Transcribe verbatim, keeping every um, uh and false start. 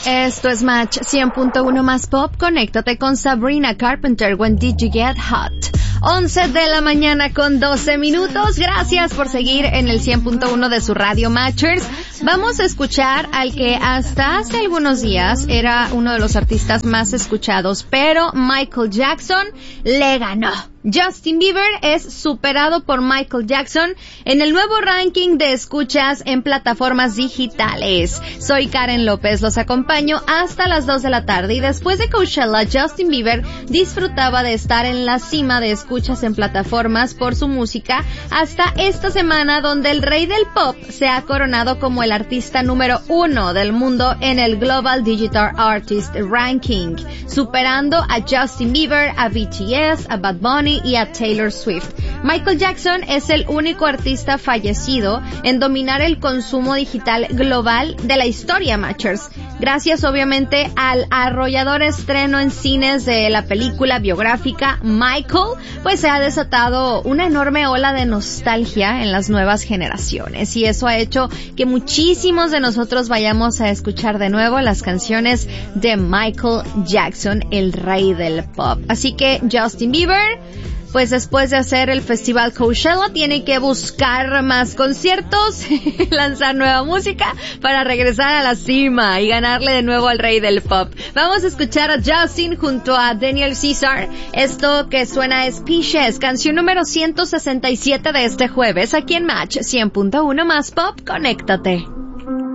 Esto es Match cien punto uno más Pop. Conéctate con Sabrina Carpenter. When did you get hot? once de la mañana con doce minutos. Gracias por seguir en el cien punto uno de su radio Matchers. Vamos a escuchar al que hasta hace algunos días era uno de los artistas más escuchados, pero Michael Jackson le ganó. Justin Bieber es superado por Michael Jackson en el nuevo ranking de escuchas en plataformas digitales. Soy Karen López, los acompaño hasta las dos de la tarde y después de Coachella, Justin Bieber disfrutaba de estar en la cima de escuchas en plataformas por su música hasta esta semana, donde el rey del pop se ha coronado como el artista número uno del mundo en el Global Digital Artist Ranking, superando a Justin Bieber, a B T S, a Bad Bunny y a Taylor Swift. Michael Jackson es el único artista fallecido en dominar el consumo digital global de la historia, Matchers. Gracias obviamente al arrollador estreno en cines de la película biográfica Michael, pues se ha desatado una enorme ola de nostalgia en las nuevas generaciones y eso ha hecho que muchísimos de nosotros vayamos a escuchar de nuevo las canciones de Michael Jackson, el rey del pop. Así que Justin Bieber, pues después de hacer el festival Coachella, tiene que buscar más conciertos, lanzar nueva música para regresar a la cima y ganarle de nuevo al rey del pop. Vamos a escuchar a Justin junto a Daniel Caesar. Esto que suena es Peaches, canción número ciento sesenta y siete de este jueves aquí en Match cien punto uno más Pop. Conéctate.